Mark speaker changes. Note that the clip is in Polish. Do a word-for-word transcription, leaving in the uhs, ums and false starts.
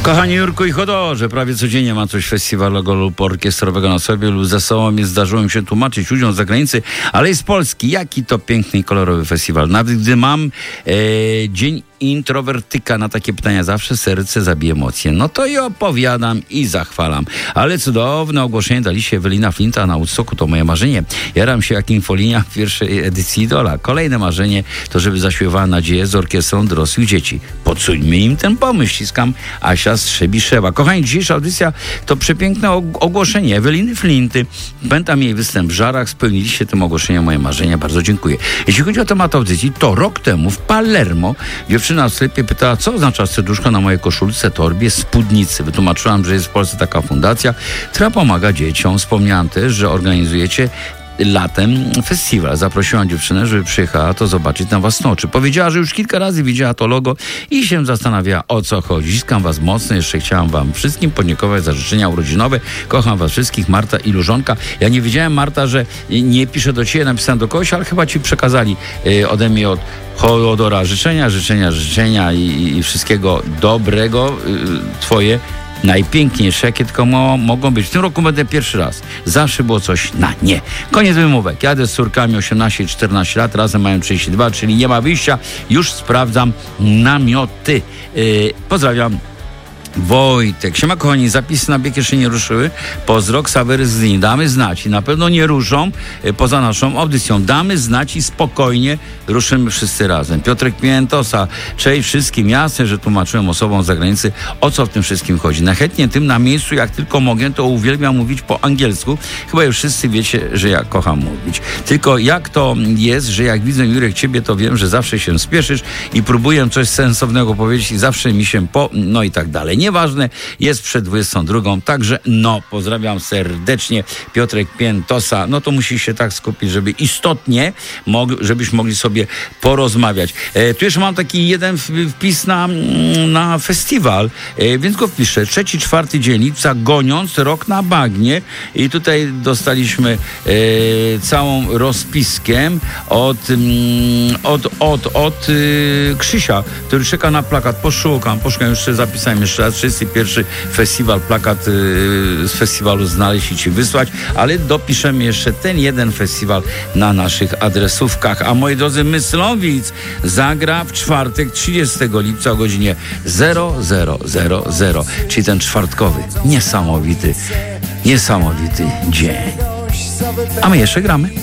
Speaker 1: Kochani Jurku i Chodorze, prawie codziennie mam coś festiwalowego lub orkiestrowego na sobie lub ze sobą, więc zdarzyło mi się tłumaczyć ludziom z zagranicy, ale i z Polski. Jaki to piękny i kolorowy festiwal. Nawet gdy mam e, dzień introwertyka, na takie pytania zawsze serce zabije emocje. No to i opowiadam i zachwalam. Ale cudowne ogłoszenie dali się Ewelina Flinta na Woodstocku, to moje marzenie. Jaram się jak infolinia w pierwszej edycji Idola. Kolejne marzenie to, żeby zaśpiewała Nadzieję z orkiestrą dorosłych dzieci. Podsuńmy im ten pomysł. Ściskam, Asia Strzebiszewa. Kochani, dzisiejsza audycja to przepiękne ogłoszenie Eweliny Flinty. Pamiętam jej występ w Żarach. Spełniliście tym ogłoszeniem moje marzenia. Bardzo dziękuję. Jeśli chodzi o temat audycji, to rok temu w Palermo dziewczyna w sklepie pytała, co oznacza serduszko na mojej koszulce, torbie, spódnicy. Wytłumaczyłam, że jest w Polsce taka fundacja, która pomaga dzieciom. Wspomniałam też, że organizujecie latem festiwal. Zaprosiłam dziewczynę, żeby przyjechała to zobaczyć na własne oczy. Powiedziała, że już kilka razy widziała to logo i się zastanawiała, o co chodzi. Ściskam was mocno. Jeszcze chciałam wam wszystkim podziękować za życzenia urodzinowe. Kocham was wszystkich. Marta i Lużonka. Ja nie wiedziałem, Marta, że nie piszę do ciebie, napisałem do kogoś, ale chyba ci przekazali y, ode mnie od Chodora życzenia, życzenia, życzenia i, i wszystkiego dobrego y, twoje. Najpiękniejsze, jakie tylko mo- mogą być. W tym roku będę pierwszy raz. Zawsze było coś na nie. Koniec wymówek. Jadę z córkami osiemnaście i czternaście lat, razem mają trzydzieści dwa, czyli nie ma wyjścia. Już sprawdzam namioty. Yy, pozdrawiam. Wojtek. Siema kochani, zapisy na bieg jeszcze nie ruszyły. Pozdro, Ksawery z dni. Damy znać i na pewno nie ruszą y, poza naszą audycją. Damy znać i spokojnie ruszymy wszyscy razem. Piotrek Piętosa. Cześć wszystkim. Jasne, że tłumaczyłem osobom z zagranicy, o co w tym wszystkim chodzi. Nachętnie tym na miejscu, jak tylko mogę, to uwielbiam mówić po angielsku. Chyba już wszyscy wiecie, że ja kocham mówić. Tylko jak to jest, że jak widzę, Jurek, ciebie, to wiem, że zawsze się spieszysz i próbuję coś sensownego powiedzieć i zawsze mi się po... no i tak dalej. Nieważne, jest przed dwudziestą drugą, także no, pozdrawiam serdecznie Piotrek Piętosa. No to musisz się tak skupić, żeby istotnie, mog- żebyśmy mogli sobie porozmawiać. E, tu jeszcze mam taki jeden wpis na, na festiwal, e, więc go wpiszę. Trzeci, czwarty dzień lipca, goniąc rok na bagnie i tutaj dostaliśmy e, całą rozpiskę od, mm, od, od, od y, Krzysia, który czeka na plakat. Poszukam, poszukam, jeszcze zapisałem jeszcze raz. trzydziesty pierwszy festiwal, plakat y, z festiwalu znaleźć i ci wysłać, ale dopiszemy jeszcze ten jeden festiwal na naszych adresówkach. A moi drodzy, Myslowic zagra w czwartek trzydziestego lipca o godzinie zero zero zero zero, czyli ten czwartkowy, niesamowity, niesamowity dzień. A my jeszcze gramy.